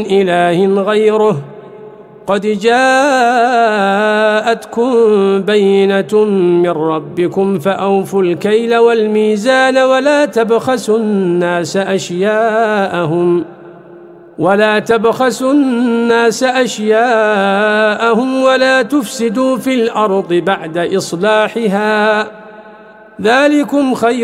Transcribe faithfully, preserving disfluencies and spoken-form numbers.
إله غيره قد جاءتكم بينة من ربكم فأوفوا الكيل والميزان ولا تبخسوا الناس أشياءهم ولا تبخسوا الناس أشياءهم ولا تفسدوا في الأرض بعد إصلاحها ذلكم خير